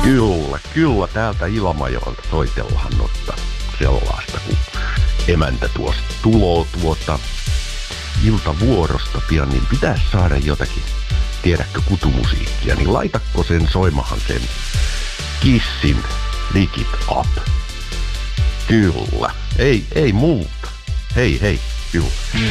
Kyllä, täältä Ilmajoelta soitellaan notta sellaista, kun emäntä tuosta tuloo iltavuorosta pian, niin pitäisi saada jotakin, tiedätkö, kutumusiikkia, niin laitakko sen soimahan sen Kissin Lick It Up. Kyllä, ei muuta. Hei, kyllä.